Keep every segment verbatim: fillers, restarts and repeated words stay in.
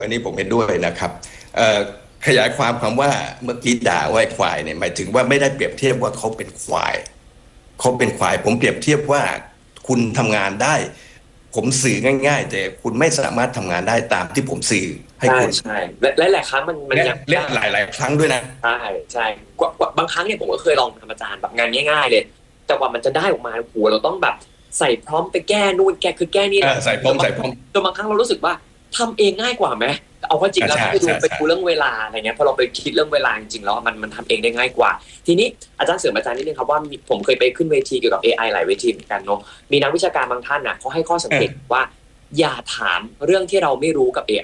อันนี้ผมเห็นด้วยนะครับเอ่อขยายความคำว่าเมื่อกี้ด่าว่าควายเนี่ยหมายถึงว่าไม่ได้เปรียบเทียบว่าเขาเป็นควายเขาเป็นควายผมเปรียบเทียบว่าคุณทำงานได้ผมสื่อง่ายๆแต่คุณไม่สามารถทำงานได้ตามที่ผมสื่อให้ใช่คุณใช่และหลายครั้งมันมันและยังและหลายๆครั้งด้วยนะใช่ใช่กว่าบางครั้งเนี่ยผมก็เคยลองทำอาจารย์แบบงานง่ายๆเลยแต่ว่ามันจะได้ออกมาโอ้โหเราต้องแบบใส่พร้อมไปแก้นู่นแก้คือแก้นี่ใส่พร้อมใส่พร้อมจนบางครั้งเรารู้สึกว่าทำเองง่ายกว่าไหมเอาเข้าจริงแล้วไปดูไปดูเรื่องเวลาอะไรเงี้ยพอเราไปคิดเรื่องเวลาจริงๆแล้วมันมันทำเองได้ง่ายกว่าทีนี้อาจารย์เสริมอาจารย์นิดนึงครับว่าผมเคยไปขึ้นเวทีเกี่ยวกับ เอ ไอ หลายเวทีเหมือนกันเนาะมีนักวิชาการบางท่านน่ะเขาให้ข้อสังเกตว่าอย่าถามเรื่องที่เราไม่รู้กับ เอ ไอ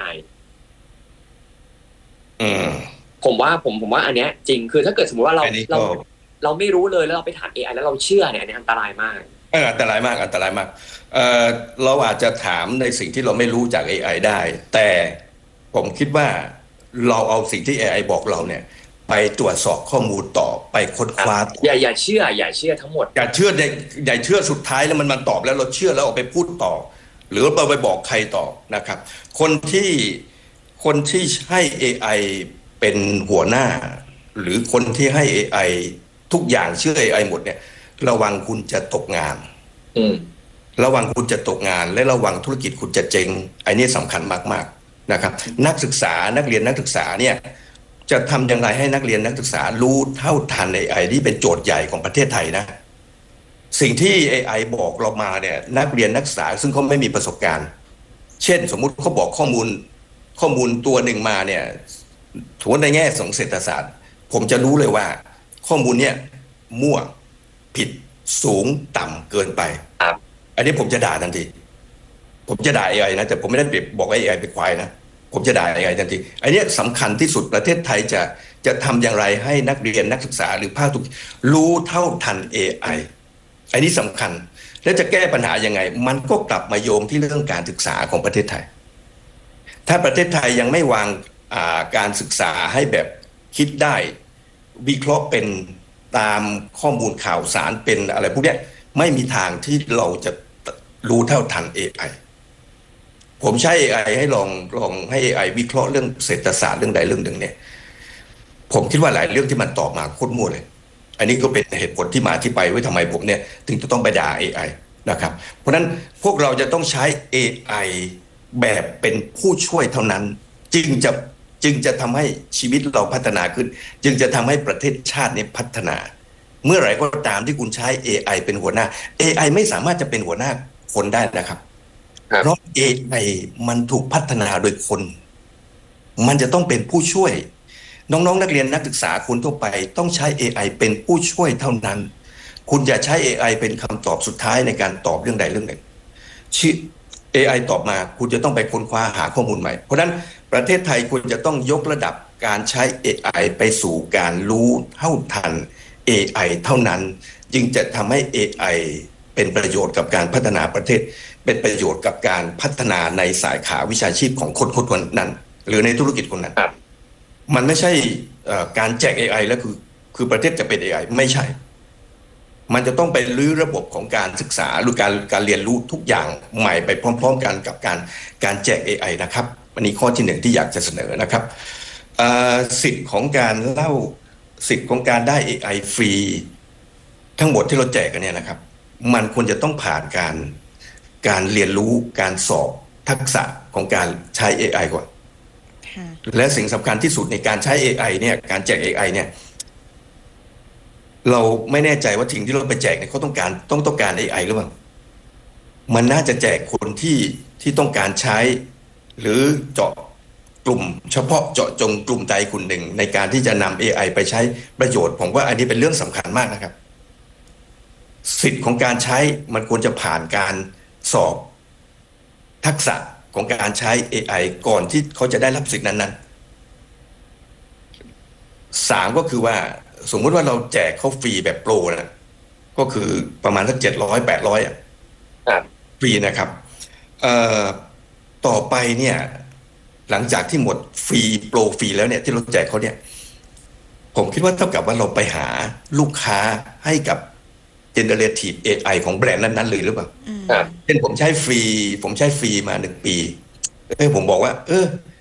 อืมผมว่าผมผมว่าอันเนี้ยจริงคือถ้าเกิดสมมติว่าเราเราเราไม่รู้เลยแล้วเราไปถาม เอ ไอ แล้วเราเชื่อเนี่ยอันนี้อันตรายมากเอออันตรายมากอันตรายมากเออเราอาจจะถามในสิ่งที่เราไม่รู้จาก เอ ไอ ได้แต่ผมคิดว่าเราเอาสิ่งที่ เอ ไอ บอกเราเนี่ยไปตรวจสอบข้อมูลต่อไปค้นคว้าอย่าอย่าเชื่ออย่าเชื่อทั้งหมดอย่าเชื่ออย่าเชื่อสุดท้ายแล้วมันมันตอบแล้วเราเชื่อแล้วเอาไปพูดต่อหรือเราไปบอกใครต่อนะครับคนที่คนที่ให้ เอ ไอ เป็นหัวหน้าหรือคนที่ให้ เอ ไอ ทุกอย่างเชื่อ เอ ไอ หมดเนี่ยระวังคุณจะตกงานระวังคุณจะตกงานและระวังธุรกิจคุณจะเจ๊งไอ้นี่สำคัญมากๆนะครับนักศึกษานักเรียนนักศึกษาเนี่ยจะทำอย่างไรให้นักเรียนนักศึกษารู้เท่าทัน เอ ไอ ที่เป็นโจทย์ใหญ่ของประเทศไทยนะสิ่งที่ เอ ไอ บอกเรามาเนี่ยนักเรียนนักศึกษาซึ่งเขาไม่มีประสบการณ์เช่นสมมุติเขาบอกข้อมูลข้อมูลตัวหนึ่งมาเนี่ยถือในแง่ของเศรษฐศาสตร์ผมจะรู้เลยว่าข้อมูลเนี่ยมั่วผิดสูงต่ำเกินไปอันนี้ผมจะด่าทันทีผมจะด่า เอ ไอ นะแต่ผมไม่ได้เปรียบบอกว่า เอ ไอ เป็นควายนะผมจะด่า เอ ไอ ทันทีอันนี้สำคัญที่สุดประเทศไทยจะจะทำอย่างไรให้นักเรียนนักศึกษาหรือภาคธุรกิจรู้เท่าทัน เอ ไอ อันนี้สำคัญแล้วจะแก้ปัญหายังไงมันก็กลับมาโยงที่เรื่องการศึกษาของประเทศไทยถ้าประเทศไทยยังไม่วางการศึกษาให้แบบคิดได้วิเคราะห์เป็นตามข้อมูลข่าวสารเป็นอะไรพวกนี้ไม่มีทางที่เราจะรู้เท่าทัน เอ ไอ ผมใช้ เอ ไอ ให้ลองลองให้ เอ ไอ วิเคราะห์เรื่องเศรษฐศาสตร์เรื่องใดเรื่องหนึ่งเนี่ยผมคิดว่าหลายเรื่องที่มันตอบมาโคตรมั่วเลยอันนี้ก็เป็นเหตุผลที่มาที่ไปว่าทำไมผมเนี่ยถึงจะต้องไปด่า เอ ไอ นะครับเพราะฉะนั้นพวกเราจะต้องใช้ เอ ไอ แบบเป็นผู้ช่วยเท่านั้นจึงจะจึงจะทำให้ชีวิตเราพัฒนาขึ้นจึงจะทำให้ประเทศชาตินี้พัฒนาเมื่อไหร่ก็ตามที่คุณใช้ เอ ไอ เป็นหัวหน้า เอ ไอ ไม่สามารถจะเป็นหัวหน้าคนได้นะครับเพราะ เอ ไอ มันถูกพัฒนาโดยคนมันจะต้องเป็นผู้ช่วยน้องๆ นักเรียนนักศึกษาคุณทั่วไปต้องใช้ เอ ไอ เป็นผู้ช่วยเท่านั้นคุณอย่าใช้ เอ ไอ เป็นคำตอบสุดท้ายในการตอบเรื่องใดเรื่องหนึ่งชื่อ เอ ไอ ตอบมาคุณจะต้องไปค้นคว้าหาข้อมูลใหม่เพราะฉะนั้นประเทศไทยควรจะต้องยกระดับการใช้ เอ ไอ ไปสู่การรู้เท่าทัน เอ ไอ เท่านั้นจึงจะทำให้ เอ ไอ เป็นประโยชน์กับการพัฒนาประเทศเป็นประโยชน์กับการพัฒนาในสายขาวิชาชีพของคนคนนั้นหรือในธุรกิจคนนั้นมันไม่ใช่การแจก เอ ไอ แล้วคือคือประเทศจะเป็น เอ ไอ ไม่ใช่มันจะต้องไปรื้อระบบของการศึกษาหรือการการเรียนรู้ทุกอย่างใหม่ไปพร้อมๆกันกับการการแจก เอ ไอ นะครับอันนี้ข้อที่หนึ่งที่อยากจะเสนอนะครับสิทธิ์ของการเล่าสิทธิ์ของการได้ เอ ไอ ฟรีทั้งหมดที่เราแจกกันเนี่ยนะครับมันควรจะต้องผ่านการการเรียนรู้การสอบทักษะของการใช้ เอ ไอ ก่อนและสิ่งสำคัญที่สุดในการใช้ เอ ไอ เนี่ยการแจก เอ ไอ เนี่ยเราไม่แน่ใจว่าสิ่งที่เราไปแจกเนี่ยเขาต้องการต้องต้องการ เอ ไอ หรือเปล่ามันน่าจะแจกคนที่ที่ต้องการใช้หรือเจาะกลุ่มเฉพาะเจาะจงกลุ่มใดกลุ่มหนึ่งในการที่จะนำ เอ ไอ ไปใช้ประโยชน์ผมว่าอันนี้เป็นเรื่องสำคัญมากนะครับสิทธิ์ของการใช้มันควรจะผ่านการสอบทักษะของการใช้ เอ ไอ ก่อนที่เขาจะได้รับสิทธินั้นๆสามก็คือว่าสมมุติว่าเราแจกเขาฟรีแบบโปรนะก็คือประมาณสักเจ็ดร้อยแปดร้อยอ่ะฟรีนะครับเอ่อต่อไปเนี่ยหลังจากที่หมดฟรีโปรฟรีแล้วเนี่ยที่เราแจกเขาเนี่ยผมคิดว่าเท่ากับว่าเราไปหาลูกค้าให้กับ generative เอ ไอ ของแบรนด์นั้นๆเลยหรือเปล่าเช่นผมใช้ฟรีผมใช้ฟรีมาหนึ่งปีเออผมบอกว่าเออ